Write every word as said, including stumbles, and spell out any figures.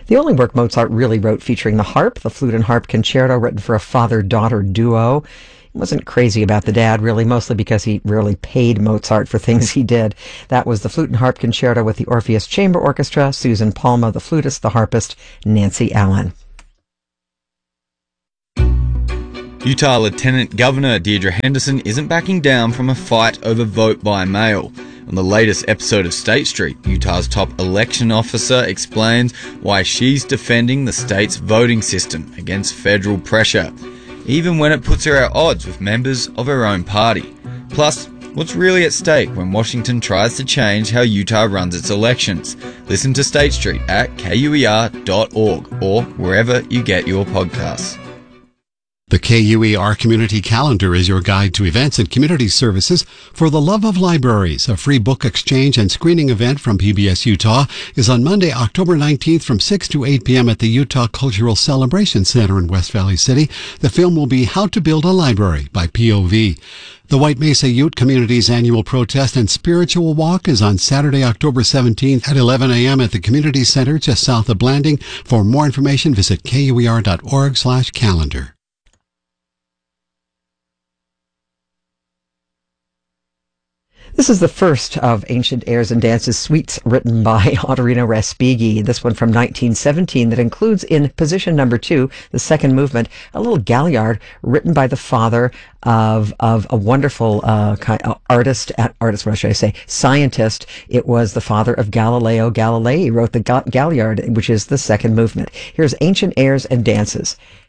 The only work Mozart really wrote featuring the harp, the Flute and Harp Concerto, written for a father-daughter duo. He wasn't crazy about the dad, really, mostly because he rarely paid Mozart for things he did. That was the Flute and Harp Concerto with the Orpheus Chamber Orchestra, Susan Palma, the flutist, the harpist, Nancy Allen. Utah Lieutenant Governor Deirdre Henderson isn't backing down from a fight over vote by mail. On the latest episode of State Street, Utah's top election officer explains why she's defending the state's voting system against federal pressure, even when it puts her at odds with members of her own party. Plus, what's really at stake when Washington tries to change how Utah runs its elections? Listen to State Street at K U E R dot org or wherever you get your podcasts. The K U E R Community Calendar is your guide to events and community services for the love of libraries. A free book exchange and screening event from P B S Utah is on Monday, October nineteenth from six to eight p.m. at the Utah Cultural Celebration Center in West Valley City. The film will be How to Build a Library by P O V. The White Mesa Ute Community's annual protest and spiritual walk is on Saturday, October seventeenth at eleven a.m. at the Community Center just south of Blanding. For more information, visit K U E R dot org slash calendar. This is the first of Ancient Airs and Dances suites written by Ottorino Respighi, this one from nineteen seventeen that includes in position number two, the second movement, a little galliard written by the father of of a wonderful uh, kind, uh, artist, artist, what should I say, scientist. It was the father of Galileo Galilei. He wrote the ga- galliard, which is the second movement. Here's Ancient Airs and Dances.